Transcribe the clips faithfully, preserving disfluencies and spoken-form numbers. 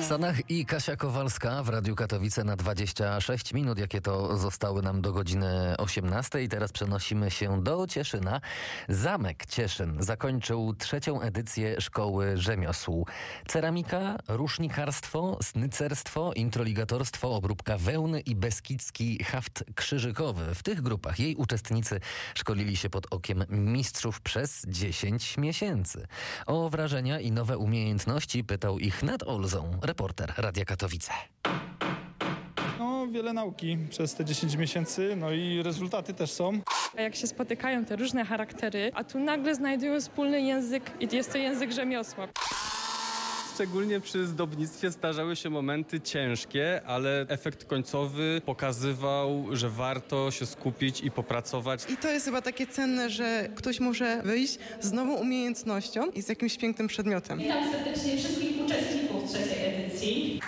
Sanach i Kasia Kowalska w Radiu Katowice na dwadzieścia sześć minut, jakie to zostały nam do godziny osiemnastej. Teraz przenosimy się do Cieszyna. Zamek Cieszyn zakończył trzecią edycję Szkoły Rzemiosł. Ceramika, rusznikarstwo, snycerstwo, introligatorstwo, obróbka wełny i beskidzki haft krzyżykowy. W tych grupach jej uczestnicy szkolili się pod okiem mistrzów przez dziesięć miesięcy. O wrażenia i nowe umiejętności pytał ich nad Olzą reporter Radia Katowice. No, wiele nauki przez te dziesięć miesięcy, no i rezultaty też są. A jak się spotykają te różne charaktery, a tu nagle znajdują wspólny język i jest to język rzemiosła. Szczególnie przy zdobnictwie zdarzały się momenty ciężkie, ale efekt końcowy pokazywał, że warto się skupić i popracować. I to jest chyba takie cenne, że ktoś może wyjść z nową umiejętnością i z jakimś pięknym przedmiotem. Witam serdecznie wszystkich uczestników trzeciej edycji.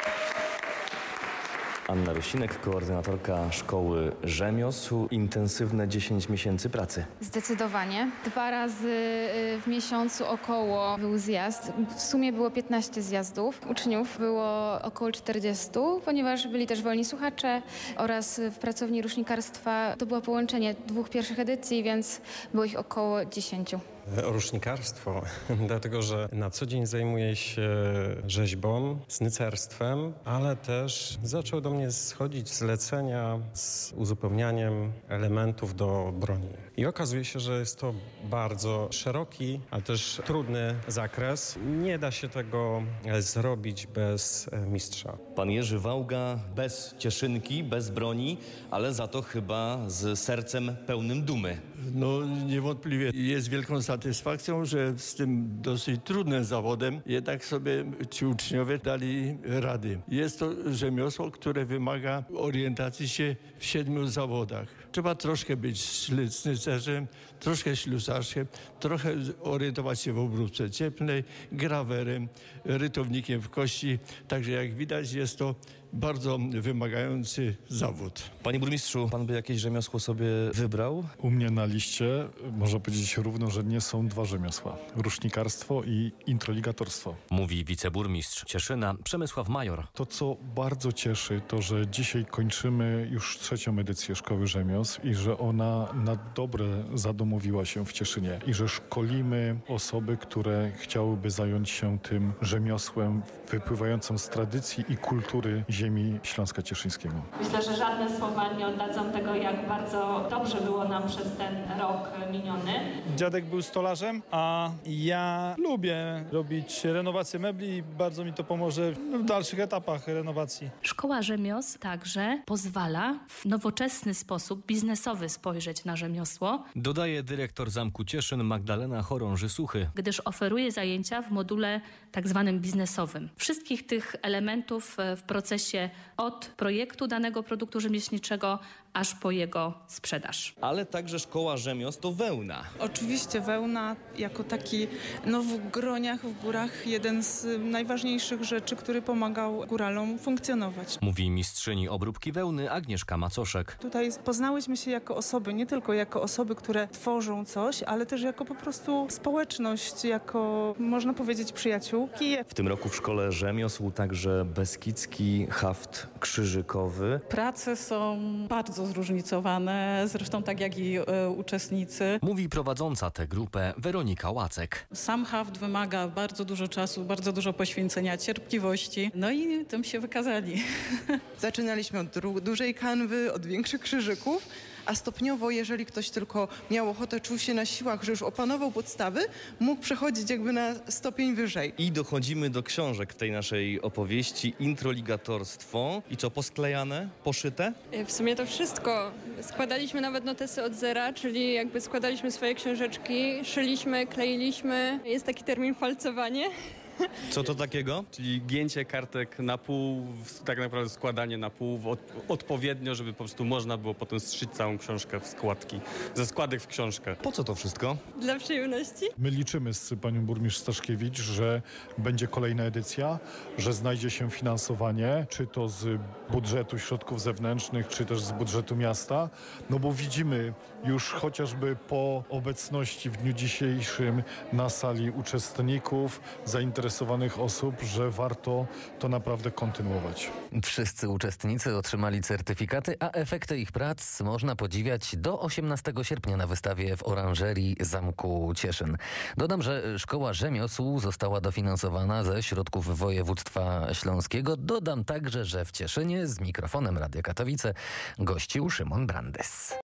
Anna Rusinek, koordynatorka Szkoły Rzemiosł. Intensywne dziesięć miesięcy pracy. Zdecydowanie. Dwa razy w miesiącu około był zjazd. W sumie było piętnaście zjazdów. Uczniów było około czterdziestu, ponieważ byli też wolni słuchacze oraz w pracowni rusznikarstwa to było połączenie dwóch pierwszych edycji, więc było ich około dziesięciu. Rusznikarstwo, dlatego że na co dzień zajmuję się rzeźbą, snycerstwem, ale też zaczęły do mnie schodzić zlecenia z uzupełnianiem elementów do broni. I okazuje się, że jest to bardzo szeroki, ale też trudny zakres. Nie da się tego zrobić bez mistrza. Pan Jerzy Wałga bez cieszynki, bez broni, ale za to chyba z sercem pełnym dumy. No niewątpliwie jest wielką satysfakcją, że z tym dosyć trudnym zawodem jednak sobie ci uczniowie dali rady. Jest to rzemiosło, które wymaga orientacji się w siedmiu zawodach. Trzeba troszkę być snycerzem, troszkę ślusarzem, trochę orientować się w obróbce cieplnej, grawerem, rytownikiem w kości. Także jak widać jest to bardzo wymagający zawód. Panie burmistrzu, pan by jakieś rzemiosło sobie wybrał? U mnie na liście można powiedzieć równo, że nie są dwa rzemiosła. Rusznikarstwo i introligatorstwo. Mówi wiceburmistrz Cieszyna Przemysław Major. To, co bardzo cieszy, to, że dzisiaj kończymy już trzecią edycję Szkoły Rzemiosł i że ona na dobre zadomowiła się w Cieszynie i że szkolimy osoby, które chciałyby zająć się tym rzemiosłem wypływającym z tradycji i kultury ziemi Śląska Cieszyńskiego. Myślę, że żadne słowa nie oddadzą tego, jak bardzo dobrze było nam przez ten rok miniony. Dziadek był stolarzem, a ja lubię robić renowację mebli i bardzo mi to pomoże w dalszych etapach renowacji. Szkoła Rzemiosł także pozwala w nowoczesny sposób biznesowy spojrzeć na rzemiosło. Dodaje dyrektor Zamku Cieszyn Magdalena Chorąży-Suchy. Gdyż oferuje zajęcia w module tak zwanym biznesowym. Wszystkich tych elementów w procesie od projektu danego produktu rzemieślniczego aż po jego sprzedaż. Ale także Szkoła Rzemiosł to wełna. Oczywiście wełna jako taki no w Groniach, w górach jeden z najważniejszych rzeczy, który pomagał góralom funkcjonować. Mówi mistrzyni obróbki wełny Agnieszka Macoszek. Tutaj poznałyśmy się jako osoby, nie tylko jako osoby, które tworzą coś, ale też jako po prostu społeczność, jako można powiedzieć przyjaciółki. W tym roku w Szkole Rzemiosł także beskidzki haft krzyżykowy. Prace są bardzo zróżnicowane, zresztą tak jak i e, uczestnicy. Mówi prowadząca tę grupę Weronika Łacek. Sam haft wymaga bardzo dużo czasu, bardzo dużo poświęcenia, cierpliwości, no i tym się wykazali. Zaczynaliśmy od dru- dużej kanwy, od większych krzyżyków, a stopniowo, jeżeli ktoś tylko miał ochotę, czuł się na siłach, że już opanował podstawy, mógł przechodzić jakby na stopień wyżej. I dochodzimy do książek w tej naszej opowieści. Introligatorstwo. I co, posklejane, poszyte? W sumie to wszystko. Składaliśmy nawet notesy od zera, czyli jakby składaliśmy swoje książeczki, szyliśmy, kleiliśmy. Jest taki termin falcowanie. Co to takiego? Czyli gięcie kartek na pół, tak naprawdę składanie na pół od, odpowiednio, żeby po prostu można było potem zszyć całą książkę w składki, ze składek w książkę. Po co to wszystko? Dla przyjemności. My liczymy z panią burmistrz Staszkiewicz, że będzie kolejna edycja, że znajdzie się finansowanie, czy to z budżetu środków zewnętrznych, czy też z budżetu miasta, no bo widzimy już chociażby po obecności w dniu dzisiejszym na sali uczestników, zainteresowanych zainteresowanych osób, że warto to naprawdę kontynuować. Wszyscy uczestnicy otrzymali certyfikaty, a efekty ich prac można podziwiać do osiemnastego sierpnia na wystawie w oranżerii Zamku Cieszyn. Dodam, że Szkoła Rzemiosł została dofinansowana ze środków województwa śląskiego. Dodam także, że w Cieszynie z mikrofonem Radia Katowice gościł Szymon Brandes.